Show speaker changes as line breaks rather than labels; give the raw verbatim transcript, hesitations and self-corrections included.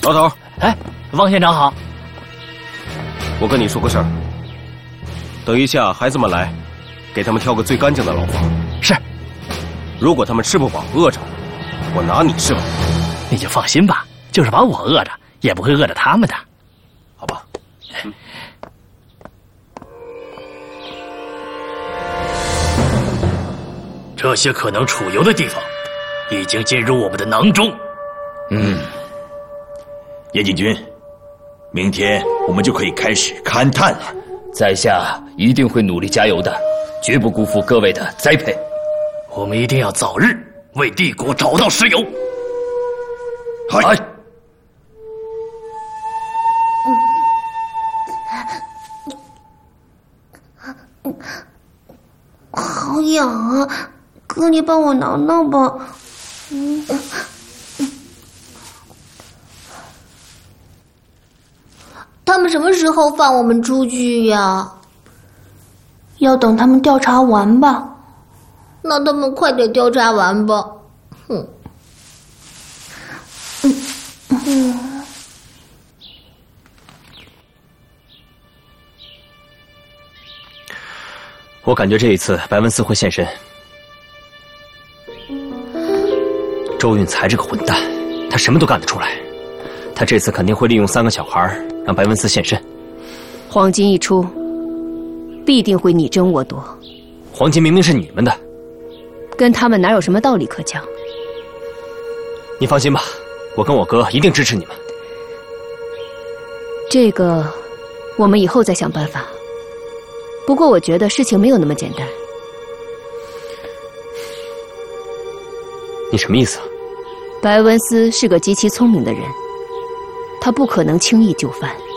老头，
哎，王县长好。
我跟你说个事儿，等一下孩子们来，给他们挑个最干净的牢房。
是。
如果他们吃不饱饿着，我拿你是吧？
你就放心吧，就是把我饿着，也不会饿着他们的。
好吧。嗯。
这些可能储油的地方，已经进入我们的囊中。
嗯，严禁军，明天我们就可以开始勘探了。
在下一定会努力加油的，绝不辜负各位的栽培。
我们一定要早日为帝国找到石油。
嗨。
好痒啊！哥，你帮我挠挠吧。嗯，他们什么时候放我们出去呀？
要等他们调查完吧。
那他们快点调查完吧。哼。嗯嗯。
我感觉这一次白文思会现身。周运才这个混蛋，他什么都干得出来。他这次肯定会利用三个小孩让白文思现身。
黄金一出，必定会你争我夺。
黄金明明是你们的，
跟他们哪有什么道理可讲？
你放心吧，我跟我哥一定支持你们。
这个，我们以后再想办法。不过我觉得事情没有那么简单。
你什么意思啊？
白文思是个极其聪明的人，他不可能轻易就范。